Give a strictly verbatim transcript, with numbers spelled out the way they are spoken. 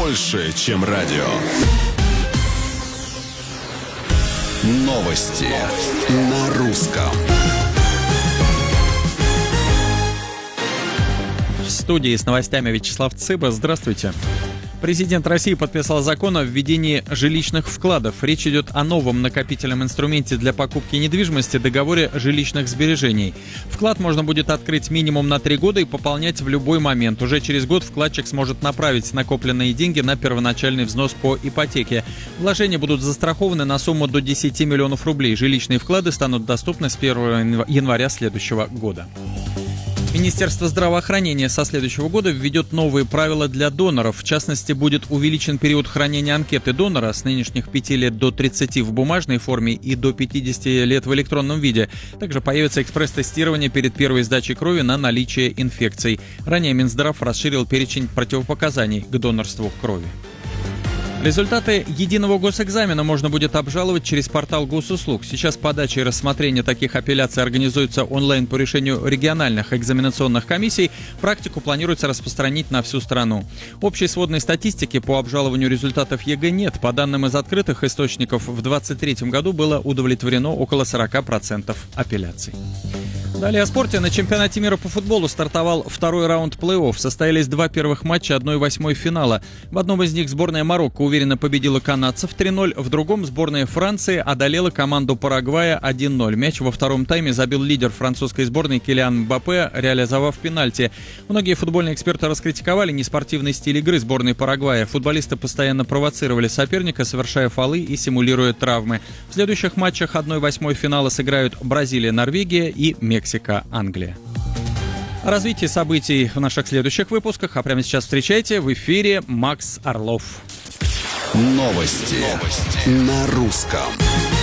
больше, чем радио. Новости на русском. В студии с новостями Вячеслав Цыба. Здравствуйте. Президент России подписал закон о введении жилищных вкладов. Речь идет о новом накопительном инструменте для покупки недвижимости, договоре жилищных сбережений. Вклад можно будет открыть минимум на три года и пополнять в любой момент. Уже через год вкладчик сможет направить накопленные деньги на первоначальный взнос по ипотеке. Вложения будут застрахованы на сумму до десяти миллионов рублей. Жилищные вклады станут доступны с первого января следующего года. Министерство здравоохранения со следующего года введет новые правила для доноров. В частности, будет увеличен период хранения анкеты донора с нынешних пяти лет до тридцати в бумажной форме и до пятидесяти лет в электронном виде. Также появится экспресс-тестирование перед первой сдачей крови на наличие инфекций. Ранее Минздрав расширил перечень противопоказаний к донорству крови. Результаты единого госэкзамена можно будет обжаловать через портал госуслуг. Сейчас подача и рассмотрение таких апелляций организуется онлайн по решению региональных экзаменационных комиссий. Практику планируется распространить на всю страну. Общей сводной статистики по обжалованию результатов ЕГЭ нет. По данным из открытых источников, в две тысячи двадцать третьем году было удовлетворено около сорок процентов апелляций. Далее о спорте. На чемпионате мира по футболу стартовал второй раунд плей-офф. Состоялись два первых матча одной восьмой финала. В одном из них сборная Марокко уверенно победила канадцев три ноль, в другом сборная Франции одолела команду Парагвая один ноль. Мяч во втором тайме забил лидер французской сборной Килиан Мбаппе, реализовав пенальти. Многие футбольные эксперты раскритиковали неспортивный стиль игры сборной Парагвая. Футболисты постоянно провоцировали соперника, совершая фолы и симулируя травмы. В следующих матчах одной восьмой финала сыграют Бразилия, Норвегия и Мексика. Англия. О развитии событий в наших следующих выпусках. А прямо сейчас встречайте в эфире Макс Орлов. Новости, Новости. На русском.